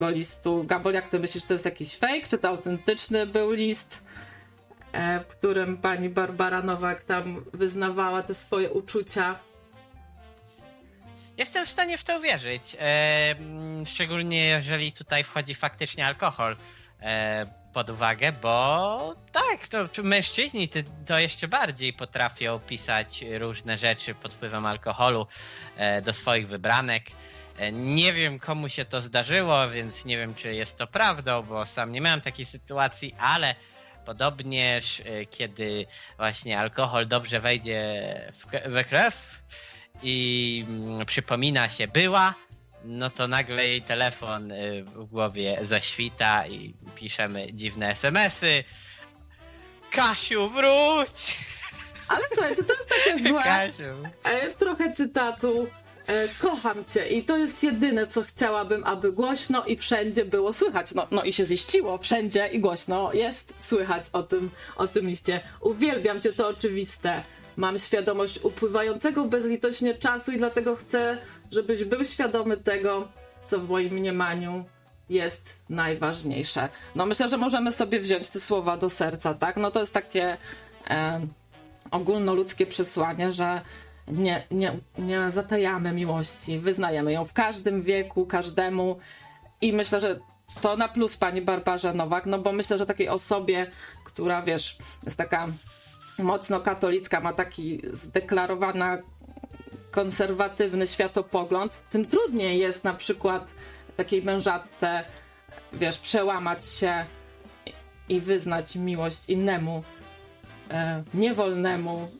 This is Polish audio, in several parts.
listu. Gabor, jak ty myślisz, to jest jakiś fake, czy to autentyczny był list, w którym pani Barbara Nowak tam wyznawała te swoje uczucia? Jestem w stanie w to uwierzyć, szczególnie jeżeli tutaj wchodzi faktycznie alkohol pod uwagę, bo tak, to mężczyźni to jeszcze bardziej potrafią pisać różne rzeczy pod wpływem alkoholu do swoich wybranek. Nie wiem, komu się to zdarzyło, więc nie wiem, czy jest to prawdą, bo sam nie miałem takiej sytuacji, ale podobnież kiedy właśnie alkohol dobrze wejdzie we krew i przypomina się była, no to nagle jej telefon w głowie zaświta i piszemy dziwne SMS-y. Kasiu, wróć! Ale słuchaj, czy to jest takie złe? Kasiu. Trochę cytatu. Kocham cię i to jest jedyne, co chciałabym, aby głośno i wszędzie było słychać. No i się ziściło, wszędzie i głośno jest słychać o tym liście. Uwielbiam cię, to oczywiste. Mam świadomość upływającego bezlitośnie czasu i dlatego chcę, żebyś był świadomy tego, co w moim mniemaniu jest najważniejsze. No myślę, że możemy sobie wziąć te słowa do serca, tak? No to jest takie ogólnoludzkie przesłanie, że nie zatajamy miłości, wyznajemy ją w każdym wieku, każdemu i myślę, że to na plus pani Barbarze Nowak, no bo myślę, że takiej osobie, która wiesz, jest taka mocno katolicka, ma taki zdeklarowany konserwatywny światopogląd, tym trudniej jest na przykład takiej mężatce, wiesz, przełamać się i wyznać miłość innemu, niewolnemu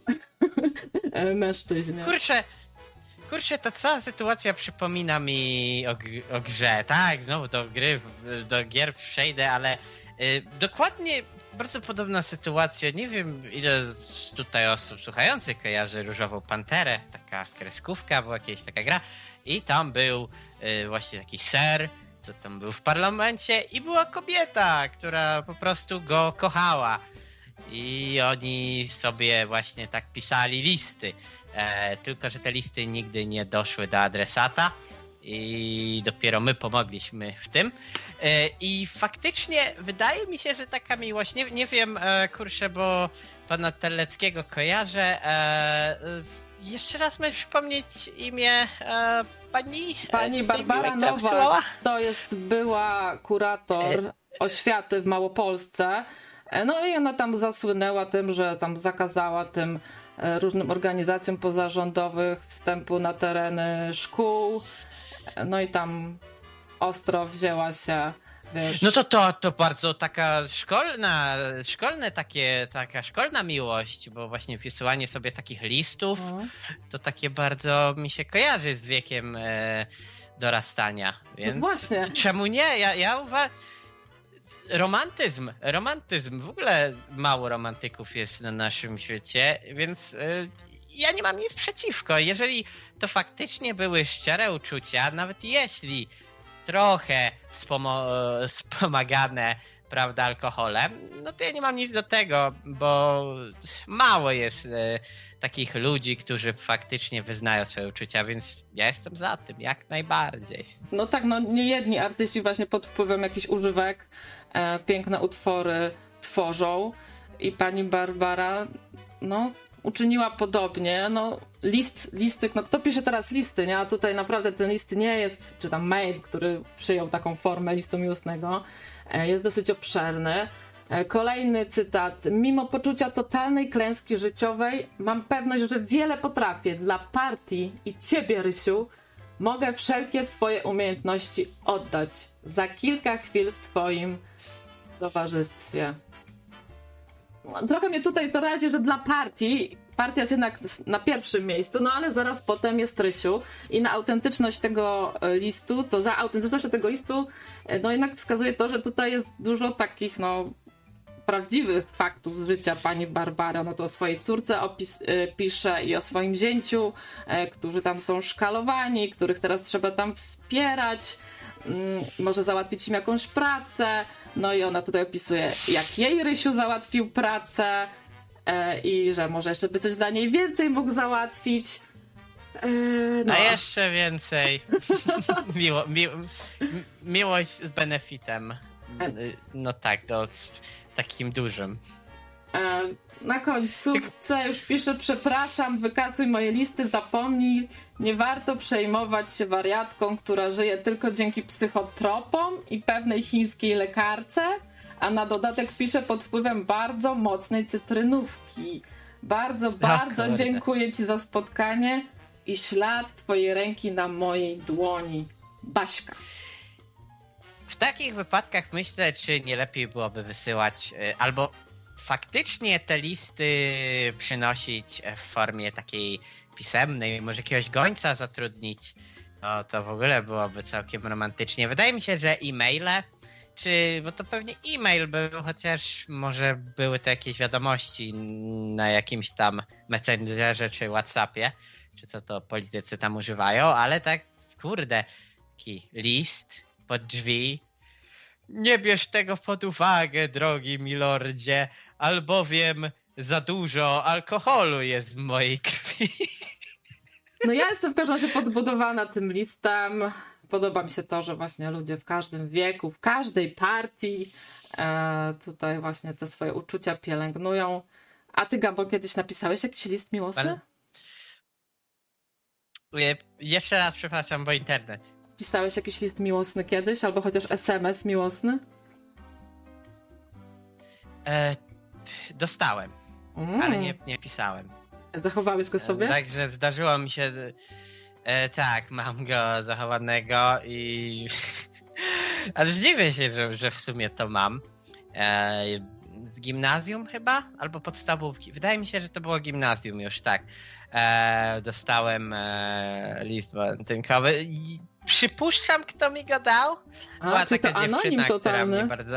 mężczyźnie. Kurczę, ta cała sytuacja przypomina mi o grze. Tak, znowu do gier przejdę, ale dokładnie bardzo podobna sytuacja. Nie wiem, ile tutaj osób słuchających kojarzy Różową Panterę. Taka kreskówka, była jakaś taka gra. I tam był właśnie taki ser, co tam był w parlamencie i była kobieta, która po prostu go kochała. I oni sobie właśnie tak pisali listy. Tylko że te listy nigdy nie doszły do adresata. I dopiero my pomogliśmy w tym. I faktycznie wydaje mi się, że taka miłość, nie wiem, kurczę, bo pana Terleckiego kojarzę. Jeszcze raz możesz przypomnieć imię pani Barbara Nowak. To jest była kurator oświaty w Małopolsce. No i ona tam zasłynęła tym, że tam zakazała tym różnym organizacjom pozarządowych wstępu na tereny szkół. No i tam ostro wzięła się, wiesz... No to bardzo taka szkolna miłość, bo właśnie wysyłanie sobie takich listów, to takie bardzo mi się kojarzy z wiekiem dorastania, więc no właśnie. Czemu nie? Ja uważam... Romantyzm, w ogóle mało romantyków jest na naszym świecie, więc ja nie mam nic przeciwko. Jeżeli to faktycznie były szczere uczucia, nawet jeśli trochę wspomagane, prawda, alkoholem, no to ja nie mam nic do tego, bo mało jest takich ludzi, którzy faktycznie wyznają swoje uczucia, więc ja jestem za tym, jak najbardziej. No tak, no niejedni artyści właśnie pod wpływem jakichś używek piękne utwory tworzą i pani Barbara, no uczyniła podobnie, no listy, no kto pisze teraz listy, nie? A tutaj naprawdę ten list nie jest, czy tam mail, który przyjął taką formę listu miłosnego, jest dosyć obszerny. Kolejny cytat. Mimo poczucia totalnej klęski życiowej mam pewność, że wiele potrafię dla partii i ciebie, Rysiu. Mogę wszelkie swoje umiejętności oddać za kilka chwil w twoim towarzystwie. Trochę mnie tutaj to razi, że dla partia jest jednak na pierwszym miejscu, no ale zaraz potem jest Rysiu i na autentyczność tego listu, to za autentycznością tego listu, no jednak wskazuje to, że tutaj jest dużo takich, no, prawdziwych faktów z życia pani Barbary. Ona to o swojej córce pisze i o swoim zięciu, którzy tam są szkalowani, których teraz trzeba tam wspierać, może załatwić im jakąś pracę. No i ona tutaj opisuje, jak jej Rysiu załatwił pracę i że może jeszcze by coś dla niej więcej mógł załatwić. No. A jeszcze więcej miłość z benefitem. No tak, takim dużym. Na końcówce już piszę: przepraszam, wykasuj moje listy, zapomnij. Nie warto przejmować się wariatką, która żyje tylko dzięki psychotropom i pewnej chińskiej lekarce, a na dodatek piszę pod wpływem bardzo mocnej cytrynówki. Bardzo dziękuję ci za spotkanie i ślad twojej ręki na mojej dłoni. Baśka. W takich wypadkach myślę, czy nie lepiej byłoby wysyłać albo faktycznie te listy przynosić w formie takiej pisemnej, może jakiegoś gońca zatrudnić, to w ogóle byłoby całkiem romantycznie. Wydaje mi się, że e-maile, bo to pewnie e-mail był, chociaż może były to jakieś wiadomości na jakimś tam Messengerze czy WhatsAppie, czy co to politycy tam używają, ale tak, kurde, taki list pod drzwi. Nie bierz tego pod uwagę, drogi milordzie, albowiem za dużo alkoholu jest w mojej krwi. No ja jestem w każdym razie podbudowana tym listem. Podoba mi się to, że właśnie ludzie w każdym wieku, w każdej partii tutaj właśnie te swoje uczucia pielęgnują. A ty, Gabo, kiedyś napisałeś jakiś list miłosny? Jeszcze raz przepraszam, bo internet. Pisałeś jakiś list miłosny kiedyś? Albo chociaż SMS miłosny? Dostałem, ale nie pisałem. Zachowałeś go sobie? Także zdarzyło mi się... tak, mam go zachowanego i... Ale dziwię się, że w sumie to mam. Z gimnazjum chyba? Albo podstawówki. Wydaje mi się, że to było gimnazjum już, tak. Dostałem list walentynkowy. Przypuszczam, kto mi go dał. Była czy taka to dziewczyna, anonim która totalny? mnie bardzo...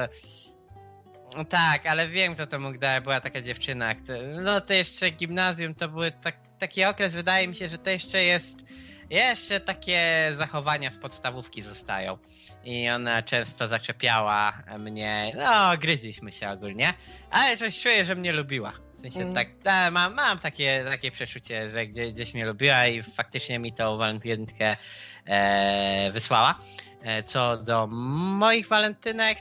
Tak, ale wiem, kto to mógł dać. Była taka dziewczyna. No to jeszcze gimnazjum to był taki okres, wydaje mi się, że to jeszcze takie zachowania z podstawówki zostają. I ona często zaczepiała mnie, no gryźliśmy się ogólnie, ale coś czuję, że mnie lubiła. W sensie mam takie przeczucie, że gdzieś mnie lubiła i faktycznie mi tą walentynkę wysłała. Co do moich walentynek,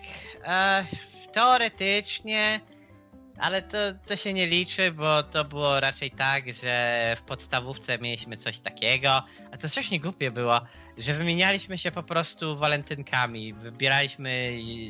teoretycznie, ale to się nie liczy, bo to było raczej tak, że w podstawówce mieliśmy coś takiego, a to strasznie głupie było, że wymienialiśmy się po prostu walentynkami, wybieraliśmy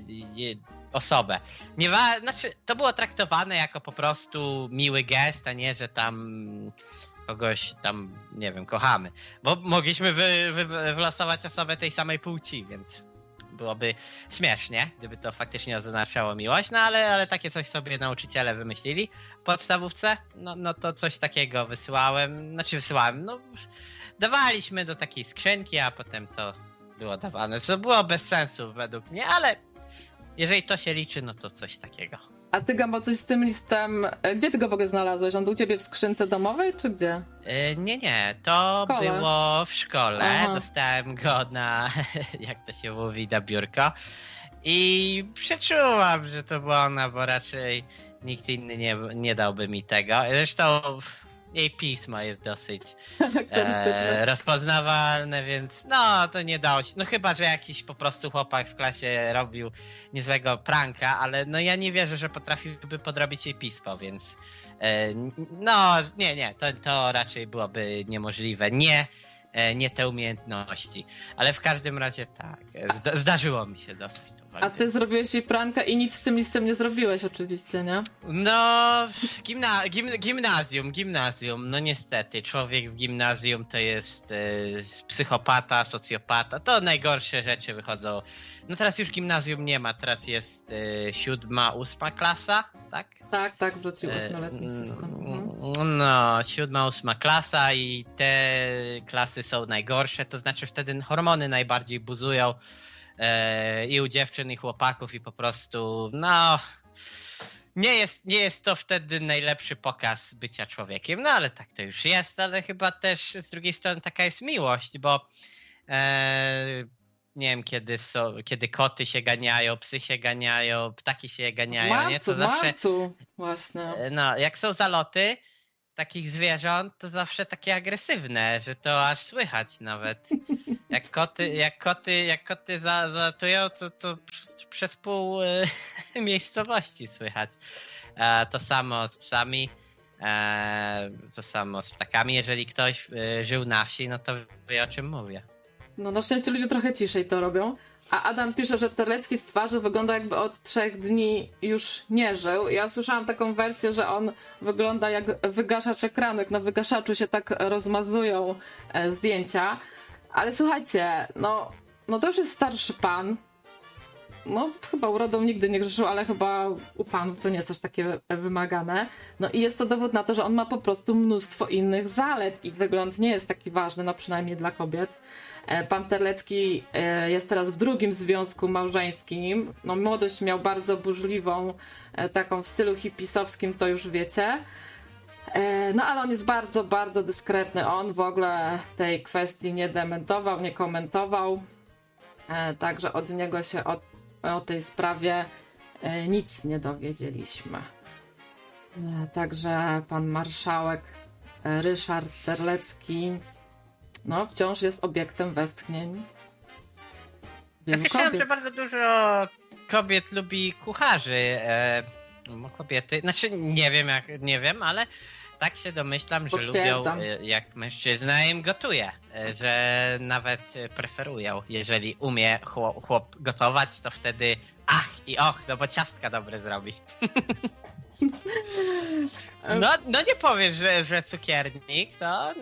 osobę. Znaczy, to było traktowane jako po prostu miły gest, a nie, że tam kogoś tam, nie wiem, kochamy. Bo mogliśmy wylosować osobę tej samej płci, więc... byłoby śmiesznie, gdyby to faktycznie oznaczało miłość, no ale takie coś sobie nauczyciele wymyślili w podstawówce, no to coś takiego wysyłałem, no dawaliśmy do takiej skrzynki, a potem to było dawane, co było bez sensu według mnie, ale jeżeli to się liczy, no to coś takiego. A ty, Gabo, coś z tym listem, gdzie ty go w ogóle znalazłeś? On był u ciebie w skrzynce domowej, czy gdzie? Nie, to było w szkole. Aha. Dostałem go na, jak to się mówi, na biurko i przeczułam, że to była ona, bo raczej nikt inny nie dałby mi tego. Zresztą jej pismo jest dosyć rozpoznawalne, więc no to nie dało się. No chyba, że jakiś po prostu chłopak w klasie robił niezłego pranka, ale no ja nie wierzę, że potrafiłby podrobić jej pismo, więc no nie, to raczej byłoby niemożliwe. Nie te umiejętności, ale w każdym razie tak, zdarzyło mi się dostać to. A ty zrobiłeś jej pranka i nic z tym listem nie zrobiłeś oczywiście, nie? No, gimnazjum, no niestety, człowiek w gimnazjum to jest psychopata, socjopata, to najgorsze rzeczy wychodzą. No teraz już gimnazjum nie ma, teraz jest 7., 8. klasa, tak? Tak, wrócił 8-letni system. No, 7., 8. klasa i te klasy są najgorsze, to znaczy wtedy hormony najbardziej buzują i u dziewczyn, i chłopaków i po prostu, no, nie jest to wtedy najlepszy pokaz bycia człowiekiem, no ale tak to już jest, ale chyba też z drugiej strony taka jest miłość, bo nie wiem, kiedy koty się ganiają, psy się ganiają, ptaki się ganiają, nie? To zawsze, marcu, właśnie. no, jak są zaloty, takich zwierząt to zawsze takie agresywne, że to aż słychać nawet. Jak koty zalatują, to przez pół miejscowości słychać. To samo z psami, to samo z ptakami. Jeżeli ktoś żył na wsi, no to wie, o czym mówię. No na szczęście ludzie trochę ciszej to robią. A Adam pisze, że Terlecki z twarzy wygląda jakby od 3 dni już nie żył. Ja słyszałam taką wersję, że on wygląda jak wygaszacz ekranek. Na wygaszaczu się tak rozmazują zdjęcia. Ale słuchajcie, no to już jest starszy pan. No chyba urodą nigdy nie grzeszył, ale chyba u panów to nie jest aż takie wymagane. No i jest to dowód na to, że on ma po prostu mnóstwo innych zalet i wygląd nie jest taki ważny, no przynajmniej dla kobiet. Pan Terlecki jest teraz w drugim związku małżeńskim. No młodość miał bardzo burzliwą, taką w stylu hipisowskim, to już wiecie. No ale on jest bardzo, bardzo dyskretny. On w ogóle tej kwestii nie dementował, nie komentował. Także od niego się o tej sprawie nic nie dowiedzieliśmy. Także pan marszałek Ryszard Terlecki no wciąż jest obiektem westchnień wielu Słyszałem, kobiet. że bardzo dużo kobiet lubi kucharzy. Kobiety, znaczy nie wiem, ale tak się domyślam, że lubią jak mężczyzna im gotuje, że nawet preferują. Jeżeli umie chłop gotować, to wtedy no bo ciastka dobre zrobi. No nie powiesz, że cukiernik, to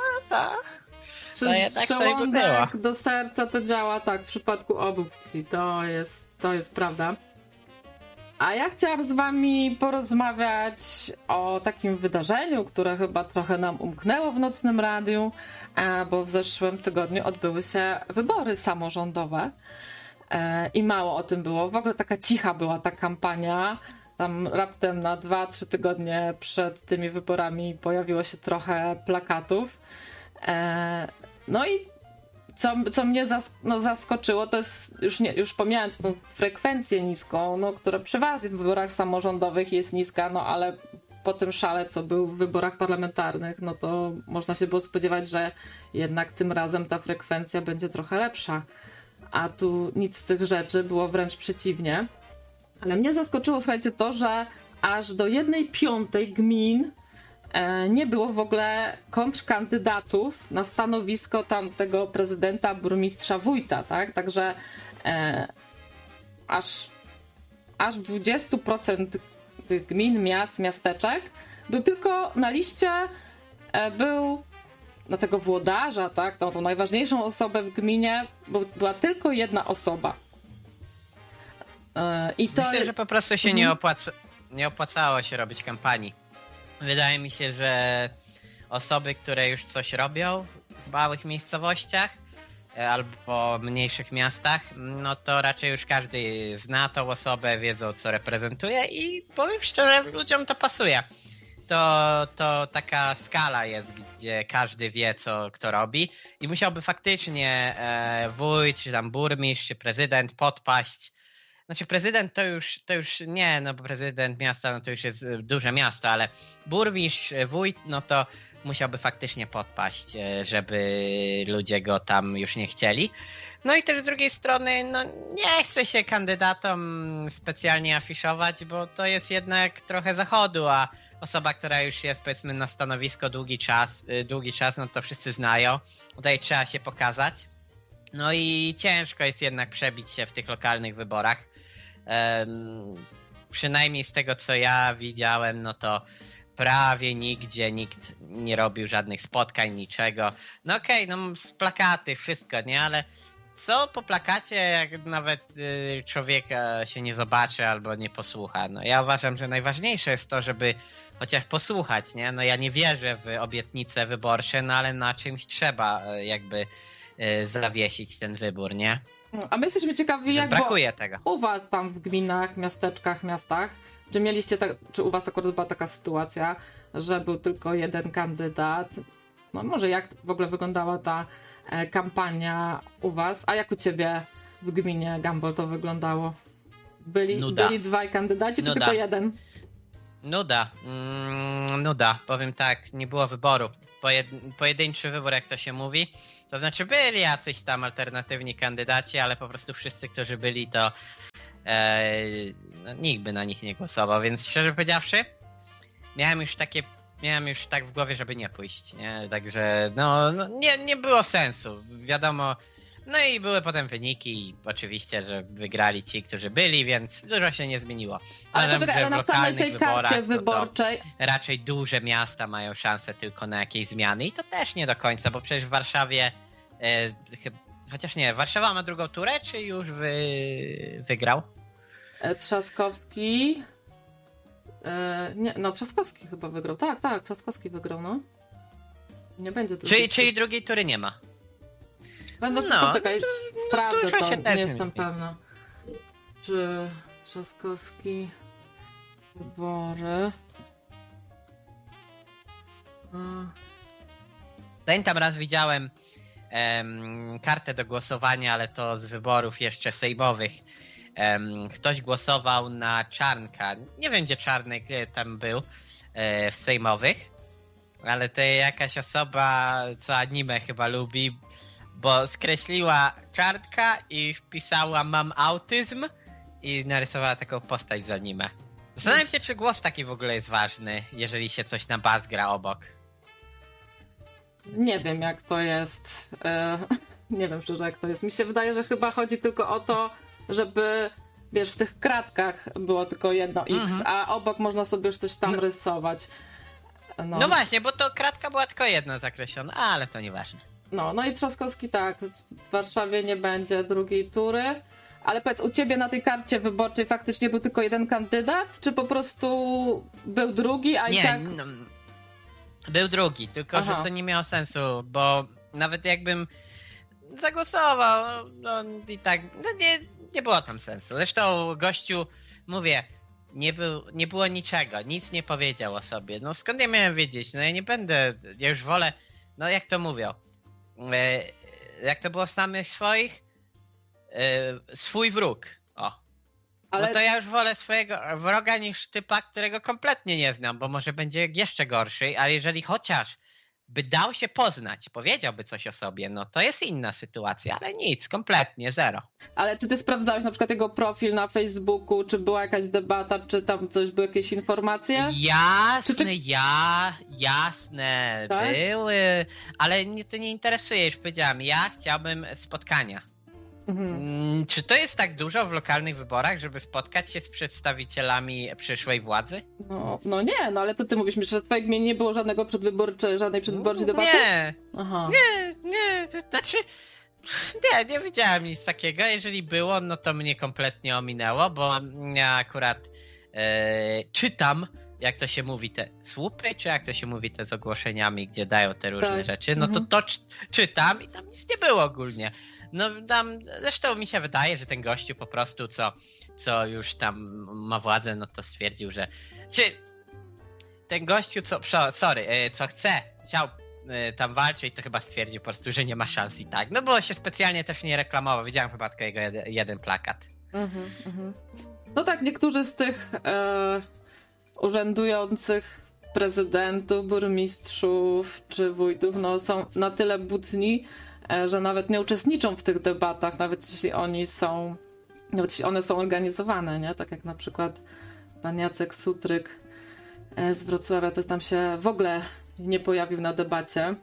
Przez żołądek do serca to działa tak w przypadku obu płci. To jest prawda. A ja chciałam z wami porozmawiać o takim wydarzeniu, które chyba trochę nam umknęło w Nocnym Radiu, bo w zeszłym tygodniu odbyły się wybory samorządowe i mało o tym było. W ogóle taka cicha była ta kampania. Tam raptem na 2-3 tygodnie przed tymi wyborami pojawiło się trochę plakatów. No i co mnie zaskoczyło, to jest już pomijając tą frekwencję niską, no, która przeważnie w wyborach samorządowych jest niska, no ale po tym szale, co był w wyborach parlamentarnych, no to można się było spodziewać, że jednak tym razem ta frekwencja będzie trochę lepsza. A tu nic z tych rzeczy, było wręcz przeciwnie. Ale mnie zaskoczyło, słuchajcie, to, że aż do 1/5 gmin nie było w ogóle kontrkandydatów na stanowisko tamtego prezydenta, burmistrza, wójta, tak? Także aż 20% tych gmin, miast, miasteczek był tylko na liście, był na tego włodarza, tak? Tą najważniejszą osobę w gminie była tylko jedna osoba. I to myślę, że po prostu się nie opłacało się robić kampanii. Wydaje mi się, że osoby, które już coś robią w małych miejscowościach albo mniejszych miastach, no to raczej już każdy zna tą osobę, wiedzą, co reprezentuje i powiem szczerze, ludziom to pasuje. To taka skala jest, gdzie każdy wie, kto robi i musiałby faktycznie wójt, czy tam burmistrz, czy prezydent podpaść. Znaczy prezydent to już nie, no bo prezydent miasta no to już jest duże miasto, ale burmistrz, wójt, no to musiałby faktycznie podpaść, żeby ludzie go tam już nie chcieli. No i też z drugiej strony, no nie chce się kandydatom specjalnie afiszować, bo to jest jednak trochę zachodu, a osoba, która już jest powiedzmy na stanowisko długi czas, no to wszyscy znają. Tutaj trzeba się pokazać. No i ciężko jest jednak przebić się w tych lokalnych wyborach. Przynajmniej z tego, co ja widziałem, no to prawie nigdzie nikt nie robił żadnych spotkań, niczego. No okej, no z plakaty, wszystko, nie? Ale co po plakacie, jak nawet człowieka się nie zobaczy albo nie posłucha? No ja uważam, że najważniejsze jest to, żeby chociaż posłuchać, nie? No ja nie wierzę w obietnice wyborcze, no ale na czymś trzeba jakby zawiesić ten wybór, nie? A my jesteśmy ciekawi, jak brakuje tego. U was tam w gminach, miasteczkach, miastach, czy mieliście czy u was akurat była taka sytuacja, że był tylko jeden kandydat? No może jak w ogóle wyglądała ta kampania u was? A jak u ciebie w gminie, Gumball, to wyglądało? Byli 2 kandydaci, czy tylko jeden? Nuda. Nuda. Powiem tak, nie było wyboru. Pojedynczy wybór, jak to się mówi. To znaczy byli jacyś tam alternatywni kandydaci, ale po prostu wszyscy, którzy byli, to nikt by na nich nie głosował, więc szczerze powiedziawszy, miałem już tak w głowie, żeby nie pójść, nie? Także nie było sensu, wiadomo. No i były potem wyniki i oczywiście, że wygrali ci, którzy byli, więc dużo się nie zmieniło. Ale poczekaj, ale na samej tej karcie wyborczej... To raczej duże miasta mają szansę tylko na jakieś zmiany i to też nie do końca, bo przecież w Warszawie, chociaż nie, Warszawa ma drugą turę, czy już wygrał? Trzaskowski... Trzaskowski chyba wygrał. Tak, Trzaskowski wygrał, no. Nie będzie drugiej Czyli drugiej tury nie ma. Poczekaj, sprawdzę to, nie jestem pewna. Czy Trzaskowski wybory... Pamiętam, raz widziałem kartę do głosowania, ale to z wyborów jeszcze sejmowych. Ktoś głosował na Czarnka. Nie wiem, gdzie Czarnek tam był w sejmowych, ale to jakaś osoba, co anime chyba lubi, bo skreśliła Czarnka i wpisała mam autyzm i narysowała taką postać z anime. Zastanawiam się, czy głos taki w ogóle jest ważny, jeżeli się coś na bas gra obok. Nie wiem, jak to jest. Nie wiem szczerze, jak to jest. Mi się wydaje, że chyba chodzi tylko o to, żeby, wiesz, w tych kratkach było tylko jedno X, a obok można sobie już coś tam rysować. No właśnie, bo to kratka była tylko jedna zakreślona, ale to nieważne. No i Trzaskowski tak, w Warszawie nie będzie drugiej tury, ale powiedz, u ciebie na tej karcie wyborczej faktycznie był tylko jeden kandydat, czy po prostu był drugi, a nie, i tak... Był drugi, tylko że to nie miało sensu, bo nawet jakbym zagłosował, i tak, nie było tam sensu. Zresztą gościu, mówię, nie było niczego, nic nie powiedział o sobie. No skąd ja miałem wiedzieć? No ja nie będę, ja już wolę, no jak to mówią, jak to było w samych swoich, swój wróg, o. Ale... No to ja już wolę swojego wroga niż typa, którego kompletnie nie znam, bo może będzie jeszcze gorszy, ale jeżeli chociaż by dał się poznać, powiedziałby coś o sobie, no to jest inna sytuacja, ale nic, kompletnie, zero. Ale czy ty sprawdzałeś na przykład jego profil na Facebooku, czy była jakaś debata, czy tam coś, były jakieś informacje? Jasne, tak? Były, ale mnie to nie interesuje, już powiedziałam, ja chciałbym spotkania. Czy to jest tak dużo w lokalnych wyborach, żeby spotkać się z przedstawicielami przyszłej władzy? No nie, ale to ty mówisz mi, że w twojej gminie nie było żadnej przedwyborczej debaty? Nie. Aha. Nie, to znaczy nie widziałem nic takiego. Jeżeli było, no to mnie kompletnie ominęło, bo ja akurat czytam, jak to się mówi, te słupy, czy jak to się mówi, te z ogłoszeniami, gdzie dają te różne rzeczy, no to czytam i tam nic nie było ogólnie. No tam, zresztą mi się wydaje, że ten gościu po prostu, co już tam ma władzę, no to stwierdził, że... Czy ten gościu, co chciał tam walczyć, to chyba stwierdził po prostu, że nie ma szans i tak. No bo się specjalnie też nie reklamował. Widziałem chyba tylko jego jeden plakat. No tak, niektórzy z tych urzędujących prezydentów, burmistrzów czy wójtów, no są na tyle butni, że nawet nie uczestniczą w tych debatach, nawet jeśli one są organizowane, nie? Tak jak na przykład pan Jacek Sutryk z Wrocławia, to tam się w ogóle nie pojawił na debacie.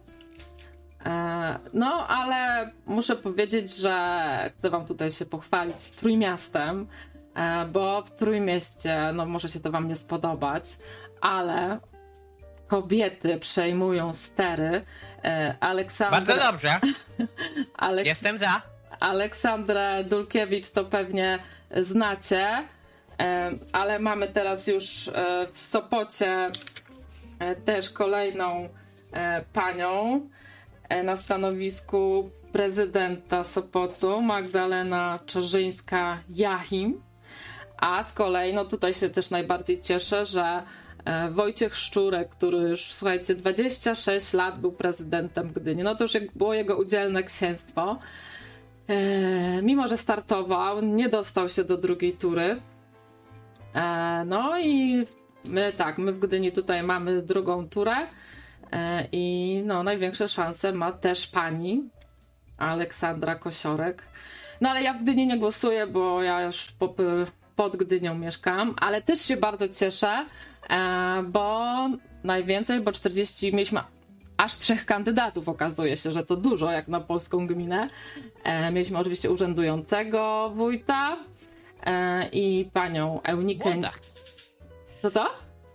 No, ale muszę powiedzieć, że chcę wam tutaj się pochwalić Trójmiastem, bo w Trójmieście, no może się to wam nie spodobać, ale kobiety przejmują stery. Bardzo dobrze. Jestem za. Aleksandrę Dulkiewicz to pewnie znacie, ale mamy teraz już w Sopocie też kolejną panią na stanowisku prezydenta Sopotu, Magdalena Czarzyńska-Jachim, a z kolei, no tutaj się też najbardziej cieszę, że Wojciech Szczurek, który już, słuchajcie, 26 lat był prezydentem Gdyni. No to już było jego udzielne księstwo. Mimo że startował, nie dostał się do drugiej tury. No i My w Gdyni tutaj mamy drugą turę i no, największe szanse ma też pani Aleksandra Kosiorek. No ale ja w Gdyni nie głosuję, bo ja już pod Gdynią mieszkam, ale też się bardzo cieszę, bo najwięcej, bo 40, mieliśmy aż 3 kandydatów, okazuje się, że to dużo jak na polską gminę. Mieliśmy oczywiście urzędującego wójta i panią Eunikę. Młoda. Co to?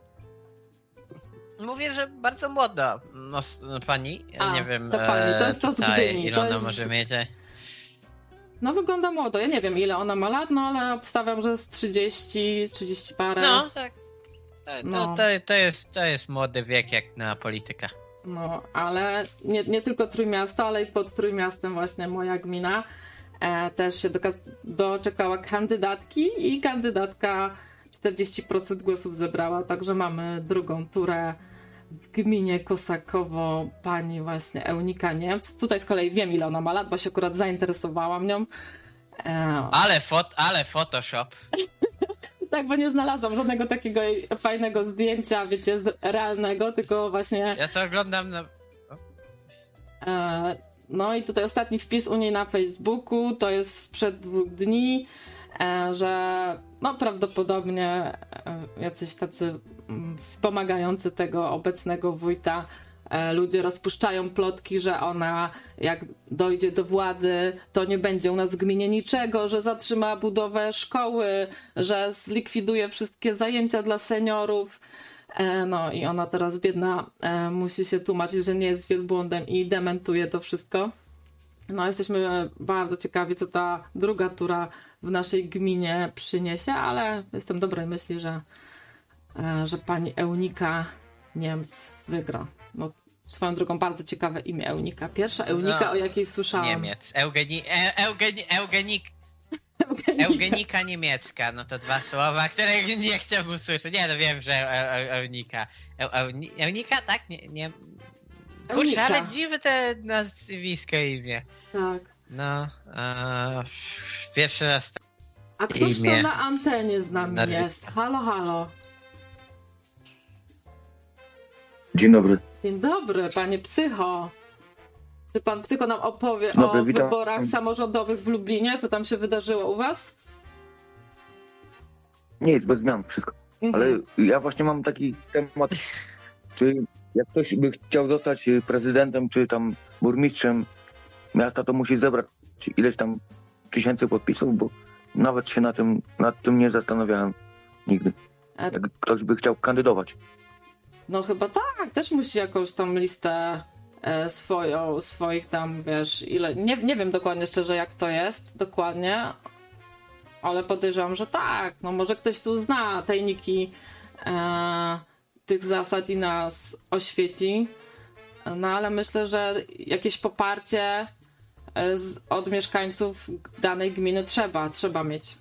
Mówię, że bardzo młoda pani. Nie wiem, to pani, to jest to z tutaj, Gdyni. ile To ona jest... może mieć. No wygląda młodo. Ja nie wiem, ile ona ma lat, no ale obstawiam, że z 30 parę. No, tak. No. To jest młody wiek jak na polityka. No, ale nie tylko Trójmiasto, ale i pod Trójmiastem właśnie moja gmina też się doczekała kandydatki i kandydatka 40% głosów zebrała, także mamy drugą turę w gminie Kosakowo pani właśnie Eunika Niemc. Tutaj z kolei wiem, ile ona ma lat, bo się akurat zainteresowałam nią. Ale Photoshop. Tak, bo nie znalazłam żadnego takiego fajnego zdjęcia, wiecie, realnego, tylko właśnie... Ja to oglądam na... No i tutaj ostatni wpis u niej na Facebooku, to jest sprzed 2 dni, że no prawdopodobnie jacyś tacy wspomagający tego obecnego wójta ludzie rozpuszczają plotki, że ona jak dojdzie do władzy, to nie będzie u nas w gminie niczego, że zatrzyma budowę szkoły, że zlikwiduje wszystkie zajęcia dla seniorów. No i ona teraz biedna musi się tłumaczyć, że nie jest wielbłądem i dementuje to wszystko. No jesteśmy bardzo ciekawi, co ta druga tura w naszej gminie przyniesie, ale jestem dobrej myśli, że pani Eunika Niemc wygra. No, swoją drogą bardzo ciekawe imię Eunika. Pierwsza Eunika, o jakiej słyszałam. Niemiec. Eugenika niemiecka. No to 2 słowa, które nie chciałbym usłyszeć. Nie, no wiem, że Eunika. Eunika, tak? Nie. Kurczę, ale dziwne te nazwisko i imię. Tak. No, pierwszy raz. A któż to na antenie z nami jest? Halo, halo. Dzień dobry. Dzień dobry, panie Psycho. Czy pan Psycho nam opowie Dobry, o witam. wyborach samorządowych w Lublinie? Co tam się wydarzyło u was? Nic, bez zmian, wszystko. Ale ja właśnie mam taki temat, czy jak ktoś by chciał zostać prezydentem, czy tam burmistrzem miasta, to musi zebrać ileś tam tysięcy podpisów, bo nawet się nad tym nie zastanawiałem nigdy. Jak ktoś by chciał kandydować. No chyba tak, też musi jakąś tam listę swoich tam, wiesz, ile, nie wiem dokładnie szczerze jak to jest, dokładnie, ale podejrzewam, że tak, no może ktoś tu zna tajniki tych zasad i nas oświeci, no ale myślę, że jakieś poparcie od mieszkańców danej gminy trzeba mieć.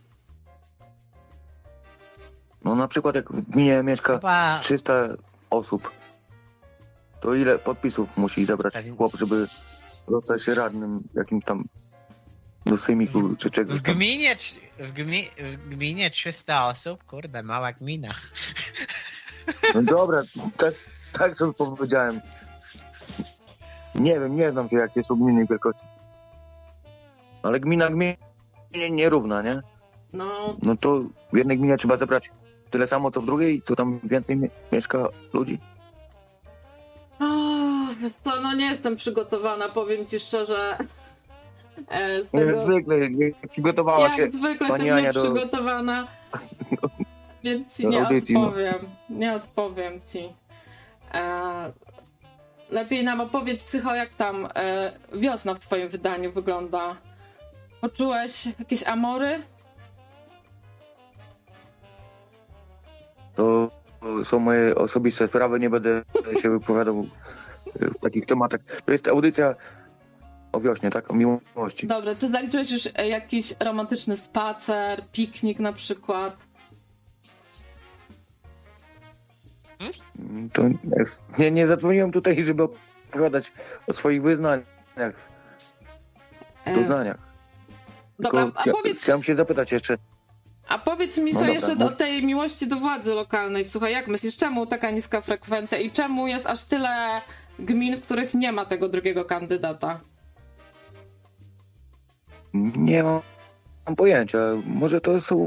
No na przykład jak w gminie mieszka 300 osób, to ile podpisów musi zebrać chłop, żeby zostać radnym jakimś tam do sejmiku czy czegoś tam? W gminie 300 osób? Kurde, mała gmina. No dobra, tak sobie powiedziałem. Nie wiem, nie znam się jakie są gminy wielkości. Ale gmina nierówna, nie? No to w jednej gminie trzeba zebrać tyle samo co w drugiej, co tam więcej mieszka ludzi. To no nie jestem przygotowana, powiem ci szczerze. Z tego... Jak zwykle, nie przygotowała się. Jak zwykle jestem nieprzygotowana, więc ci nie odpowiem. Nie odpowiem ci. Lepiej nam opowiedz, Psycho, jak tam wiosna w twoim wydaniu wygląda. Poczułeś jakieś amory? To są moje osobiste sprawy, nie będę się wypowiadał w takich tematach. To jest audycja o wiośnie, tak? O miłości. Dobra, czy zaliczyłeś już jakiś romantyczny spacer, piknik na przykład? To nie zadzwoniłem tutaj, żeby opowiadać o swoich doznaniach. Dobra, a powiedz... Chciałem się zapytać jeszcze, A powiedz mi, No co dobra, jeszcze no. do tej miłości do władzy lokalnej. Słuchaj, jak myślisz, czemu taka niska frekwencja i czemu jest aż tyle gmin, w których nie ma tego drugiego kandydata? Nie mam pojęcia. Może to są